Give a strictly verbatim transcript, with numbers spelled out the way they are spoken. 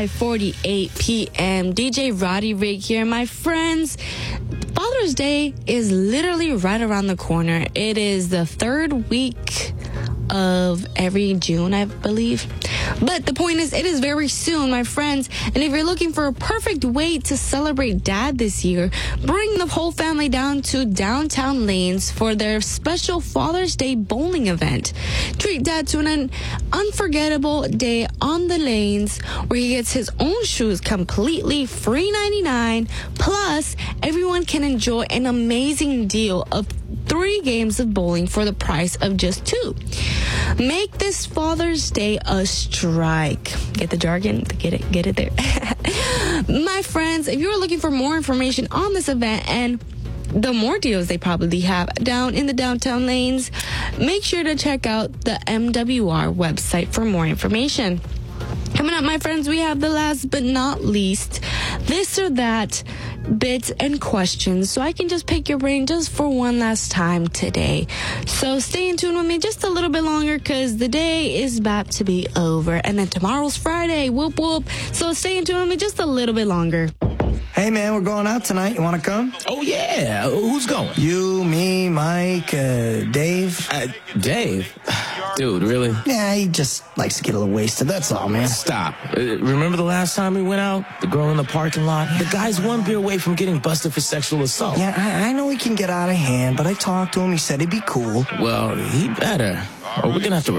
five forty-eight p.m. D J Roddy Rig here. My friends, Father's Day is literally right around the corner. It is the third week of every June, I believe. But the point is, it is very soon, my friends. And if you're looking for a perfect way to celebrate Dad this year, bring the whole family down to Downtown Lanes for their special Father's Day bowling event. Treat Dad to an unforgettable day on the lanes where he gets his own shoes completely free ninety-nine. Plus, everyone can enjoy an amazing deal of three games of bowling for the price of just two. Make this Father's Day a strike. Get the jargon? Get it, get it there. My friends, if you're looking for more information on this event and the more deals they probably have down in the downtown lanes, make sure to check out the M W R website for more information. Coming up, my friends, we have the last but not least, this or that bits and questions, so I can just pick your brain just for one last time today. So stay in tune with me just a little bit longer, because the day is about to be over, and then tomorrow's Friday. Whoop whoop. So stay in tune with me just a little bit longer. Hey man, we're going out tonight. You want to come? Oh yeah. Who's going? You, me, Mike, uh, Dave. Uh, Dave? Dude, really? Yeah, he just likes to get a little wasted. That's all, man. Stop. Uh, remember the last time we went out? The girl in the parking lot? Yeah. The guy's one beer away from getting busted for sexual assault. Yeah, I, I know he can get out of hand, but I talked to him. He said he'd be cool. Well, he better. Or we're gonna have to